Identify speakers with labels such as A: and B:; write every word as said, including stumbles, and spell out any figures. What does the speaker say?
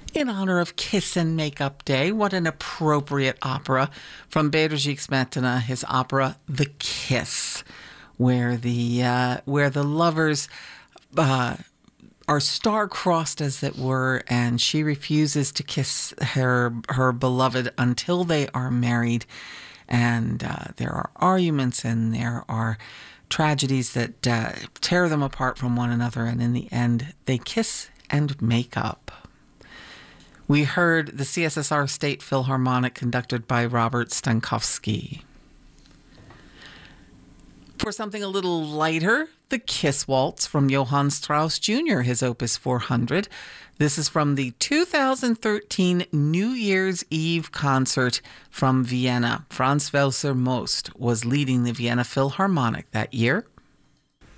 A: In honor of Kiss and Makeup Day, what an appropriate opera from Bédrich Smetana, his opera The Kiss, where the uh, where the lovers uh, are star-crossed, as it were, and she refuses to kiss her her beloved until they are married. And uh, there are arguments and there are tragedies that uh, tear them apart from one another, and in the end, they kiss and make up. We heard the C S S R State Philharmonic conducted by Robert Stankowski. For something a little lighter, the Kiss Waltz from Johann Strauss Junior, his Opus four hundred. This is from the two thousand thirteen New Year's Eve concert from Vienna. Franz Welser Most was leading the Vienna Philharmonic that year.